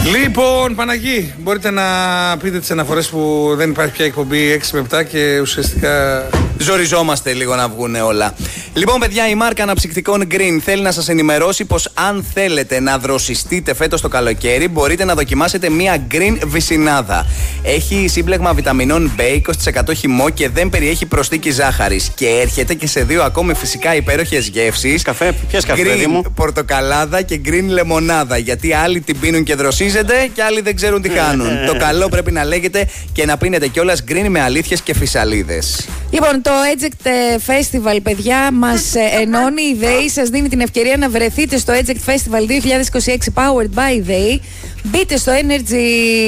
Λοιπόν, Παναγί, μπορείτε να πείτε τις αναφορές που δεν υπάρχει πια εκπομπή 6 με 7 και ουσιαστικά ζοριζόμαστε λίγο να βγουν όλα. Λοιπόν, παιδιά, η μάρκα αναψυκτικών Green θέλει να σας ενημερώσει πως αν θέλετε να δροσιστείτε φέτος το καλοκαίρι, μπορείτε να δοκιμάσετε μία Green βυσσινάδα. Έχει σύμπλεγμα βιταμινών B, 20% χυμό και δεν περιέχει προσθήκη ζάχαρης. Και έρχεται και σε 2 ακόμη φυσικά υπέροχες γεύσεις. Καφέ, ποιες καφέ, Green παιδί μου? πορτοκαλάδα και Green λεμονάδα. Γιατί άλλοι την πίνουν και δροσίζεται και άλλοι δεν ξέρουν τι κάνουν. Το καλό πρέπει να λέγεται και να πίνετε κιόλας Green με αλήθειες και φυσαλίδες. Λοιπόν, το Eject Festival, παιδιά, μας ενώνει. Η ΔΕΗ σας δίνει την ευκαιρία να βρεθείτε στο Eject Festival 2026 Powered by ΔΕΗ. Μπείτε στο Energy